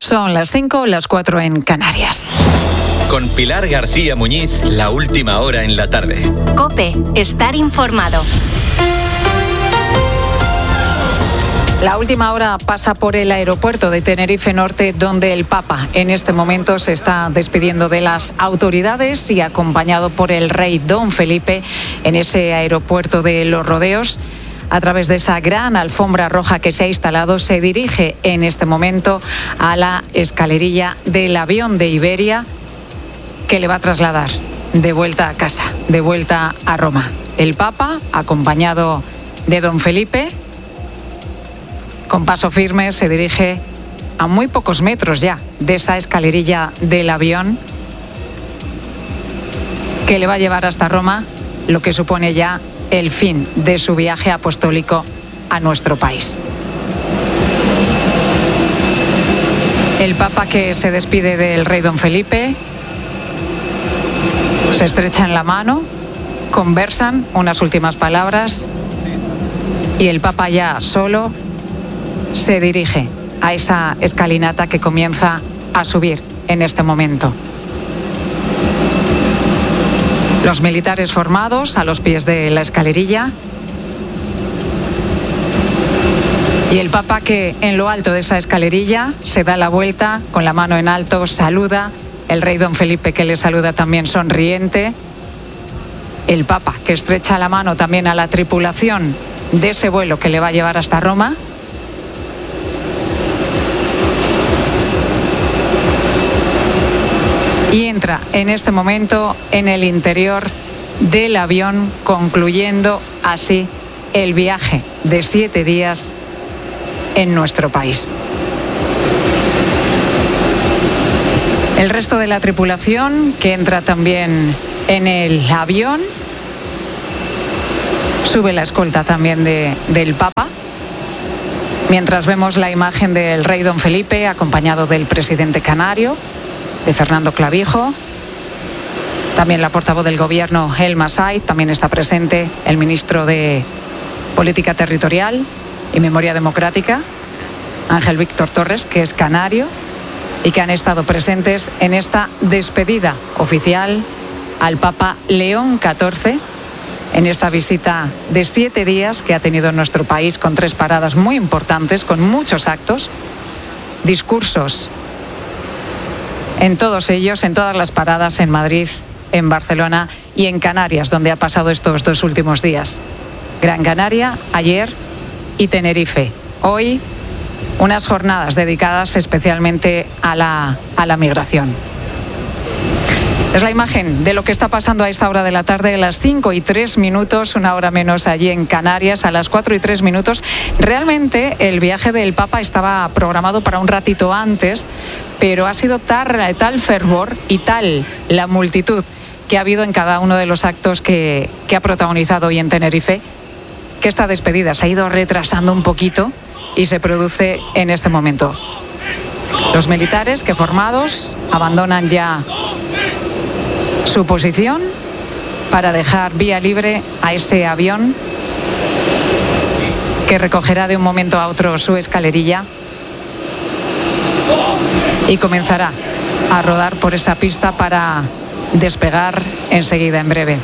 Son las 5, las 4 en Canarias. Con Pilar García Muñiz, la última hora en la tarde. COPE, estar informado. La última hora pasa por el aeropuerto de Tenerife Norte, donde el Papa en este momento se está despidiendo de las autoridades y acompañado por el rey Don Felipe en ese aeropuerto de Los Rodeos. A través de esa gran alfombra roja que se ha instalado, se dirige en este momento a la escalerilla del avión de Iberia que le va a trasladar de vuelta a casa, de vuelta a Roma. El Papa, acompañado de Don Felipe, con paso firme se dirige a muy pocos metros ya de esa escalerilla del avión que le va a llevar hasta Roma, lo que supone ya el fin de su viaje apostólico a nuestro país. El Papa que se despide del rey Don Felipe, se estrechan la mano, conversan unas últimas palabras y el Papa ya solo se dirige a esa escalinata que comienza a subir en este momento. Los militares formados a los pies de la escalerilla y el Papa que en lo alto de esa escalerilla se da la vuelta con la mano en alto, saluda, el rey Don Felipe que le saluda también sonriente, el Papa que estrecha la mano también a la tripulación de ese vuelo que le va a llevar hasta Roma. Y entra en este momento en el interior del avión, concluyendo así el viaje de 7 días en nuestro país. El resto de la tripulación que entra también en el avión, sube la escolta también del Papa, mientras vemos la imagen del rey Don Felipe acompañado del presidente canario, de Fernando Clavijo, también la portavoz del gobierno, Elma Said, también está presente el ministro de Política Territorial y Memoria Democrática, Ángel Víctor Torres, que es canario, y que han estado presentes en esta despedida oficial al Papa León XIV, en esta visita de 7 días que ha tenido en nuestro país, con 3 paradas muy importantes, con muchos actos, discursos, en todos ellos, en todas las paradas, en Madrid, en Barcelona y en Canarias, donde ha pasado estos 2 últimos días. Gran Canaria ayer y Tenerife. Hoy, unas jornadas dedicadas especialmente a la migración. Es la imagen de lo que está pasando a esta hora de la tarde, a las 5:03, 1 hora menos allí en Canarias, a las 4:03. Realmente el viaje del Papa estaba programado para un ratito antes, pero ha sido tal fervor y tal la multitud que ha habido en cada uno de los actos que ha protagonizado hoy en Tenerife, que esta despedida se ha ido retrasando un poquito y se produce en este momento. Los militares que formados abandonan ya su posición para dejar vía libre a ese avión que recogerá de un momento a otro su escalerilla y comenzará a rodar por esa pista para despegar enseguida, en breve.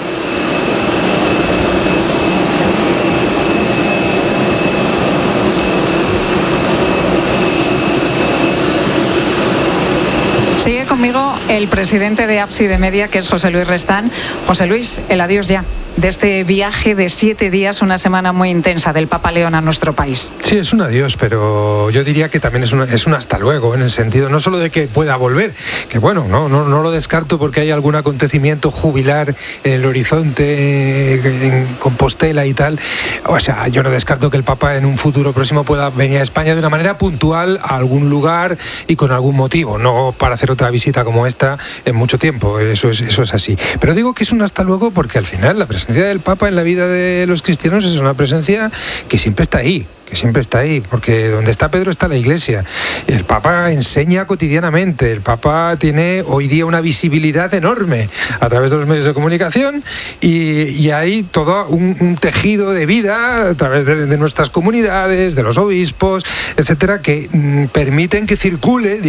Sigue conmigo el presidente de Ábside Media, que es José Luis Restán. José Luis, el adiós ya de este viaje de 7 días, una semana muy intensa del Papa León a nuestro país. Sí, es un adiós, pero yo diría que también es un hasta luego, en el sentido no solo de que pueda volver, que bueno, no lo descarto porque hay algún acontecimiento jubilar en el horizonte, en Compostela y tal. O sea, yo no descarto que el Papa en un futuro próximo pueda venir a España de una manera puntual a algún lugar y con algún motivo, no para hacer otra visita como esta en mucho tiempo, eso es así. Pero digo que es un hasta luego porque al final la presencia del Papa en la vida de los cristianos es una presencia que siempre está ahí. que siempre está ahí, porque donde está Pedro está la Iglesia. El Papa enseña cotidianamente, el Papa tiene hoy día una visibilidad enorme a través de los medios de comunicación y hay todo un tejido de vida a través de nuestras comunidades, de los obispos, etcétera, que permiten que circule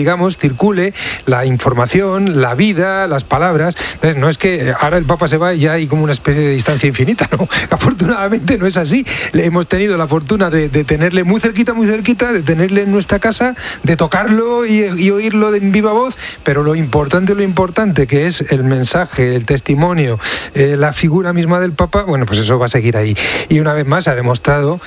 la información, la vida, las palabras. Entonces, no es que ahora el Papa se va y ya hay como una especie de distancia infinita, no, afortunadamente no es así. Hemos tenido la fortuna de tenerle muy cerquita, de tenerle en nuestra casa, de tocarlo y oírlo en viva voz, pero lo importante que es el mensaje, el testimonio, la figura misma del Papa, bueno, pues eso va a seguir ahí. Y una vez más se ha demostrado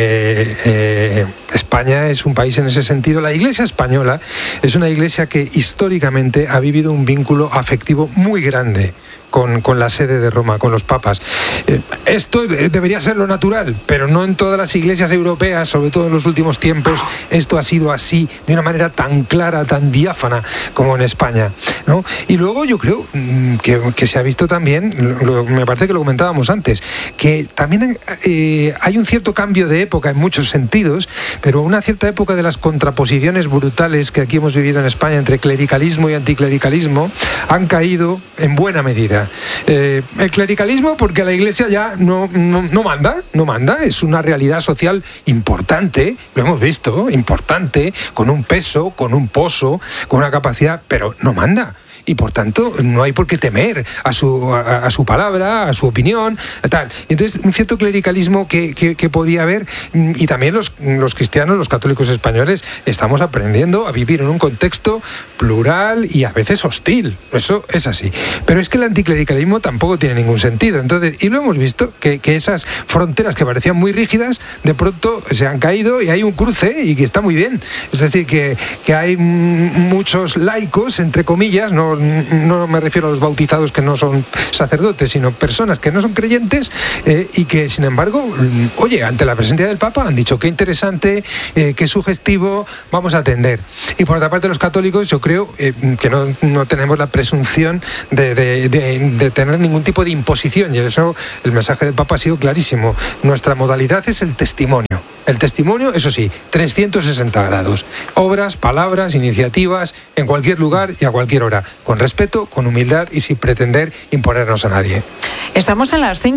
que España es un país en ese sentido. La Iglesia española es una iglesia que históricamente ha vivido un vínculo afectivo muy grande con la sede de Roma, con los papas. Esto debería ser lo natural, pero no en todas las iglesias europeas, sobre todo en los últimos tiempos, esto ha sido así, de una manera tan clara, tan diáfana como en España, ¿no? Y luego yo creo que se ha visto también, me parece que lo comentábamos antes, que también hay un cierto cambio de época en muchos sentidos, pero una cierta época de las contraposiciones brutales que aquí hemos vivido en España entre clericalismo y anticlericalismo han caído en buena medida. El clericalismo porque la Iglesia ya no manda, es una realidad social importante, lo hemos visto, importante, con un peso, con un poso, con una capacidad, pero no manda. Y por tanto no hay por qué temer a su palabra, a su opinión, tal. Entonces un cierto clericalismo que podía haber, y también los cristianos, los católicos españoles, estamos aprendiendo a vivir en un contexto plural y a veces hostil, eso es así. Pero es que el anticlericalismo tampoco tiene ningún sentido. Entonces, y lo hemos visto, que esas fronteras que parecían muy rígidas, de pronto se han caído y hay un cruce y que está muy bien. Es decir, que hay muchos laicos, entre comillas, no me refiero a los bautizados que no son sacerdotes, sino personas que no son creyentes y que, sin embargo, oye, ante la presencia del Papa han dicho qué interesante, qué sugestivo, vamos a atender. Y por otra parte, los católicos, yo creo que no tenemos la presunción de tener ningún tipo de imposición, y eso el mensaje del Papa ha sido clarísimo. Nuestra modalidad es el testimonio. El testimonio, eso sí, 360 grados. Obras, palabras, iniciativas, en cualquier lugar y a cualquier hora. Con respeto, con humildad y sin pretender imponernos a nadie. Estamos en las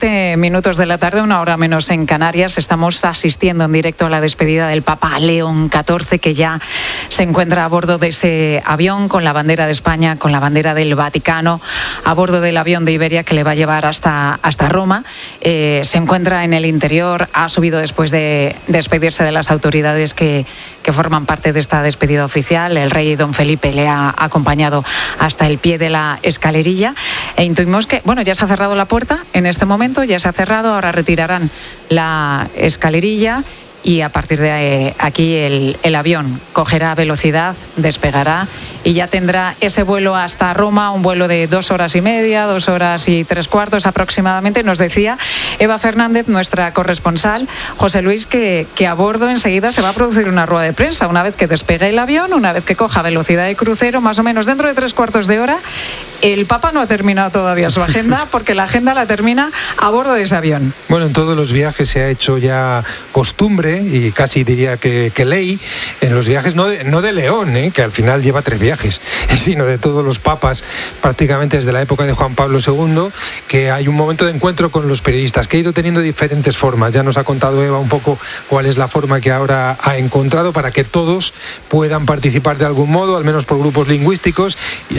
5:07 de la tarde, una hora menos en Canarias. Estamos asistiendo en directo a la despedida del Papa León XIV, que ya se encuentra a bordo de ese avión con la bandera de España, con la bandera del Vaticano, a bordo del avión de Iberia que le va a llevar hasta Roma. Se encuentra en el interior, ha subido después de despedirse de las autoridades que forman parte de esta despedida oficial. El rey don Felipe le ha acompañado hasta el pie de la escalerilla e intuimos que, bueno, ya se ha cerrado la puerta en este momento, ya se ha cerrado, ahora retirarán la escalerilla y a partir de aquí el avión cogerá velocidad, despegará y ya tendrá ese vuelo hasta Roma, un vuelo de 2 horas y media, 2 horas y 3/4 aproximadamente. Nos decía Eva Fernández, nuestra corresponsal, José Luis, que a bordo enseguida se va a producir una rueda de prensa una vez que despegue el avión, una vez que coja velocidad de crucero, más o menos dentro de 3/4 de hora. El Papa no ha terminado todavía su agenda, porque la agenda la termina a bordo de ese avión. Bueno, en todos los viajes se ha hecho ya costumbre y casi diría que ley, en los viajes no de León, que al final lleva 3 viajes, sino de todos los papas, prácticamente desde la época de Juan Pablo II, que hay un momento de encuentro con los periodistas, que ha ido teniendo diferentes formas. Ya nos ha contado Eva un poco cuál es la forma que ahora ha encontrado para que todos puedan participar de algún modo, al menos por grupos lingüísticos.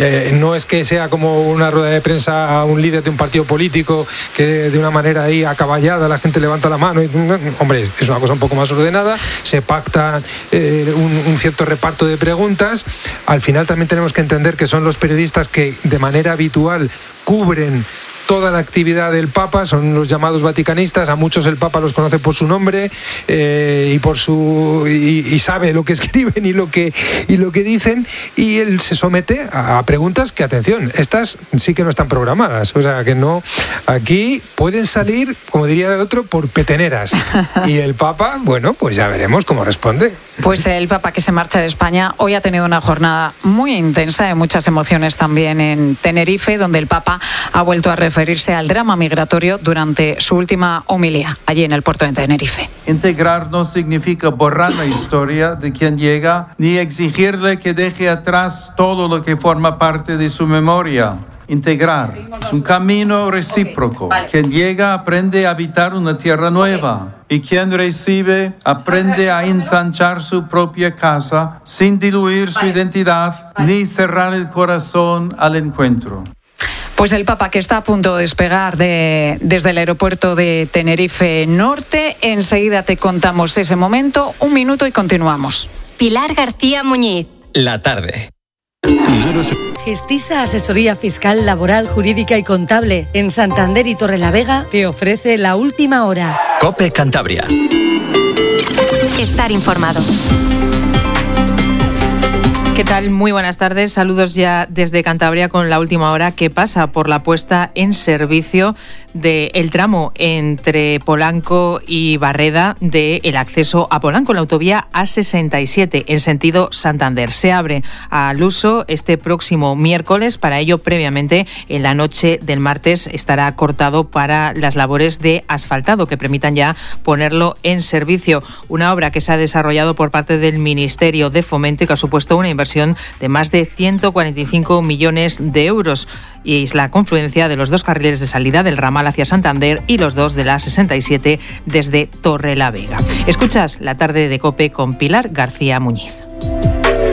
No es que sea como una rueda de prensa a un líder de un partido político que de una manera ahí acaballada la gente levanta la mano y, hombre, es una cosa un poco más ordenada, se pacta un cierto reparto de preguntas. Al final también tenemos que entender que son los periodistas que de manera habitual cubren toda la actividad del Papa, son los llamados vaticanistas. A muchos el Papa los conoce por su nombre y sabe lo que escriben y lo que dicen, y él se somete a preguntas que, atención, estas sí que no están programadas, o sea que no, aquí pueden salir, como diría el otro, por peteneras, y el Papa, bueno, pues ya veremos cómo responde. Pues el Papa, que se marcha de España, hoy ha tenido una jornada muy intensa, de muchas emociones también en Tenerife, donde el Papa ha vuelto a referir referirse al drama migratorio durante su última homilía allí en el puerto de Tenerife. Integrar no significa borrar la historia de quien llega, ni exigirle que deje atrás todo lo que forma parte de su memoria. Integrar es un camino recíproco. Quien llega aprende a habitar una tierra nueva y quien recibe aprende a ensanchar su propia casa sin diluir su identidad ni cerrar el corazón al encuentro. Pues el Papa, que está a punto de despegar desde el aeropuerto de Tenerife Norte. Enseguida te contamos ese momento. 1 minuto y continuamos. Pilar García Muñiz. La tarde. Gestisa Asesoría Fiscal, Laboral, Jurídica y Contable en Santander y Torrelavega te ofrece la última hora. COPE Cantabria. Estar informado. ¿Qué tal? Muy buenas tardes. Saludos ya desde Cantabria con la última hora que pasa por la puesta en servicio del tramo entre Polanco y Barreda del acceso a Polanco, la autovía A67 en sentido Santander. Se abre al uso este próximo miércoles. Para ello, previamente, en la noche del martes estará cortado para las labores de asfaltado que permitan ya ponerlo en servicio. Una obra que se ha desarrollado por parte del Ministerio de Fomento y que ha supuesto una inversión de más de 145 millones de euros y es la confluencia de los 2 carriles de salida del ramal hacia Santander y los 2 de la 67 desde Torrelavega. Escuchas La tarde de COPE con Pilar García Muñiz.